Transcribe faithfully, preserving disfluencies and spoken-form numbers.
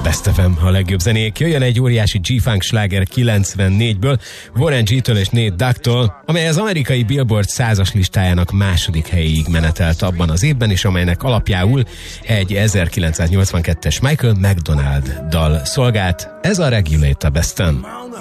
Best ef em, a legjobb zenék. Jöjjön egy óriási G-Funk sláger kilencvennégyből, Warren G-től és Nate Dogg-tól, amely az amerikai Billboard százas listájának második helyéig menetelt abban az évben, és amelynek alapjául egy ezerkilencszáznyolcvankettes Michael McDonald dal szolgált. Ez a Regulate a Besten.